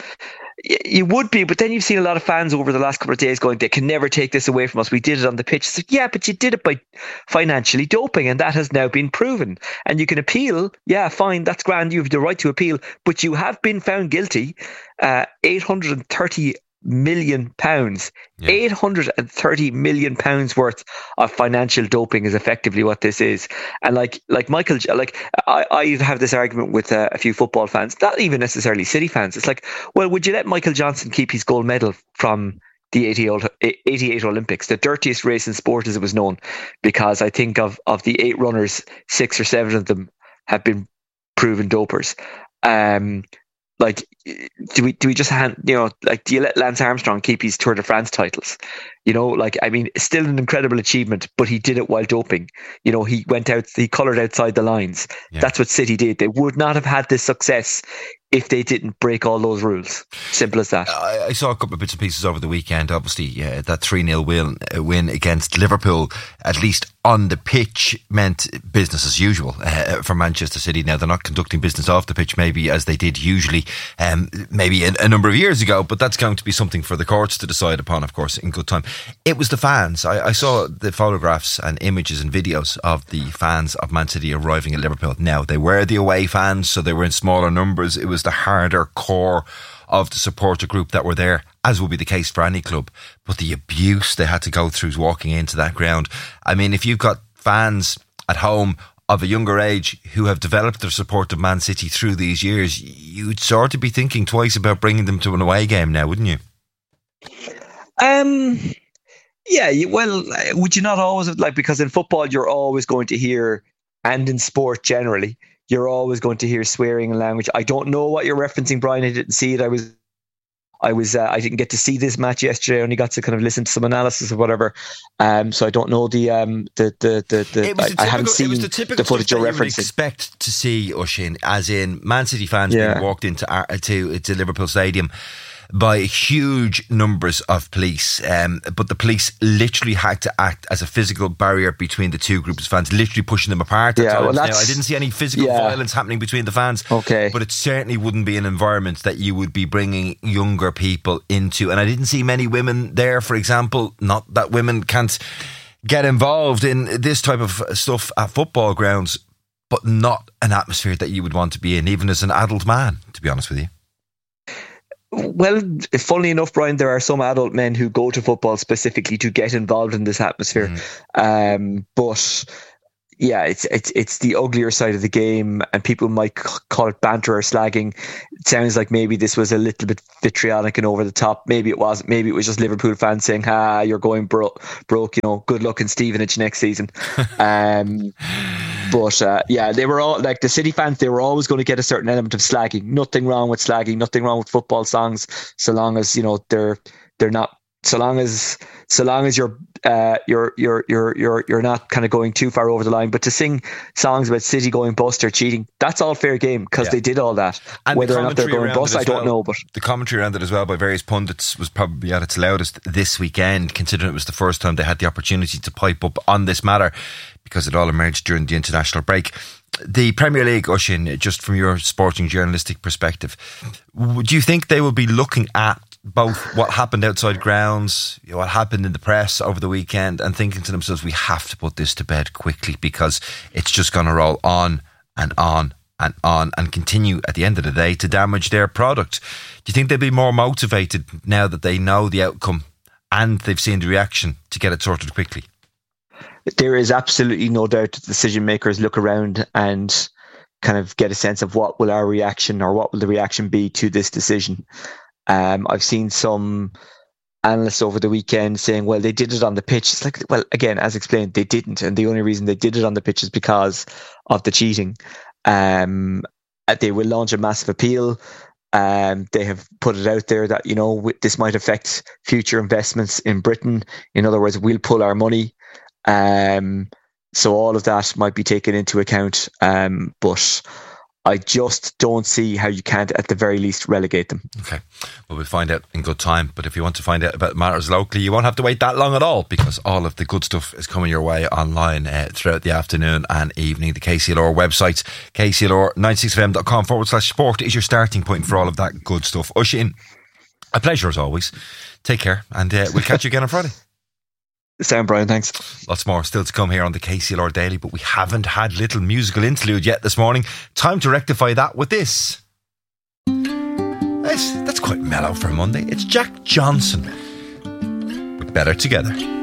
you would be, but then you've seen a lot of fans over the last couple of days going, they can never take this away from us. We did it on the pitch. It's like, yeah, but you did it by financially doping, and that has now been proven. And you can appeal. Yeah, fine, that's grand. You have the right to appeal, but you have been found guilty. Uh, eight hundred thirty million pounds, yeah. eight hundred thirty million pounds worth of financial doping is effectively what this is. And like, like Michael, like I, I have this argument with uh, a few football fans, not even necessarily City fans. It's like, well, would you let Michael Johnson keep his gold medal from the eighty-eight Olympics, the dirtiest race in sport as it was known? Because I think of, of the eight runners, six or seven of them have been proven dopers. Um, Like, do we do we just hand, you know, like, do you let Lance Armstrong keep his Tour de France titles? You know, like, I mean, it's still an incredible achievement, but he did it while doping. You know, he went out, he coloured outside the lines. Yeah. That's what City did. They would not have had this success if they didn't break all those rules. Simple as that. I, I saw a couple of bits and pieces over the weekend. Obviously, yeah, that three nil win, uh, win against Liverpool, at least on the pitch, meant business as usual uh, for Manchester City. Now, they're not conducting business off the pitch maybe as they did usually um, maybe a, a number of years ago, but that's going to be something for the courts to decide upon, of course, in good time. It was the fans. I, I saw the photographs and images and videos of the fans of Man City arriving at Liverpool. Now, they were the away fans, so they were in smaller numbers. It was the harder core of the supporter group that were there, as would be the case for any club. But the abuse they had to go through walking into that ground. I mean, if you've got fans at home of a younger age who have developed their support of Man City through these years, you'd sort of be thinking twice about bringing them to an away game now, wouldn't you? Um, yeah, you, well, would you not always have, like, because in football you're always going to hear, and in sport generally, you're always going to hear swearing and language. I don't know what you're referencing, Brian. I didn't see it. I was I was uh, I didn't get to see this match yesterday. I only got to kind of listen to some analysis or whatever. Um, so I don't know the um the the the, the it was I, typical, I haven't seen it was the, typical the footage stuff you're that you would referencing. expect to see, Oisín, as in Man City fans Yeah. being walked into uh, to to Liverpool Stadium by huge numbers of police, um, but the police literally had to act as a physical barrier between the two groups of fans, literally pushing them apart at Yeah, well, times. Now, that's- I didn't see any physical yeah. violence happening between the fans, Okay. but it certainly wouldn't be an environment that you would be bringing younger people into. And I didn't see many women there, for example. Not that women can't get involved in this type of stuff at football grounds, but not an atmosphere that you would want to be in, even as an adult man, to be honest with you. Well, funnily enough, Brian, there are some adult men who go to football specifically to get involved in this atmosphere. Mm. Um, but yeah, it's it's it's the uglier side of the game, and people might c- call it banter or slagging. It sounds like maybe this was a little bit vitriolic and over the top. Maybe it wasn't. Maybe it was just Liverpool fans saying, "Ha, you're going bro- broke." You know, good luck in Stevenage next season. um, But uh, yeah, they were all like the City fans. They were always going to get a certain element of slagging. Nothing wrong with slagging. Nothing wrong with football songs, so long as you know they're they're not. So long as so long as you're uh, you're you're you're you're you're not kind of going too far over the line. But to sing songs about City going bust or cheating, that's all fair game because Yeah. they did all that. And Whether the or not they're commentary going around bust, it I as don't well. know. But the commentary around it as well by various pundits was probably at its loudest this weekend, considering it was the first time they had the opportunity to pipe up on this matter, because it all emerged during the international break. The Premier League, Oisín, just from your sporting journalistic perspective, do you think they will be looking at both what happened outside grounds, you know, what happened in the press over the weekend, and thinking to themselves, we have to put this to bed quickly because it's just going to roll on and on and on and continue at the end of the day to damage their product? Do you think they'll be more motivated now that they know the outcome and they've seen the reaction to get it sorted quickly? there is absolutely no doubt that decision makers look around and kind of get a sense of what will our reaction or what will the reaction be to this decision. Um, I've seen some analysts over the weekend saying, well, they did it on the pitch. It's like, well, again, as explained, they didn't. And the only reason they did it on the pitch is because of the cheating. Um, they will launch a massive appeal. Um, they have put it out there that, you know, this might affect future investments in Britain. In other words, we'll pull our money. Um, so all of that might be taken into account. Um, but I just don't see how you can't, at the very least, relegate them. Okay. Well, we'll find out in good time. But if you want to find out about matters locally, you won't have to wait that long at all, because all of the good stuff is coming your way online uh, throughout the afternoon and evening. The K C L R website, K C L R ninety-six F M dot com forward slash sport is your starting point for all of that good stuff. Oisín, a pleasure as always. Take care, and uh, we'll catch you again on Friday. Sam, Brian, thanks. Lots more still to come here on the K C L R Daily, but we haven't had little musical interlude yet this morning. Time to rectify that with this. That's, that's quite mellow for a Monday. It's Jack Johnson with Better Together.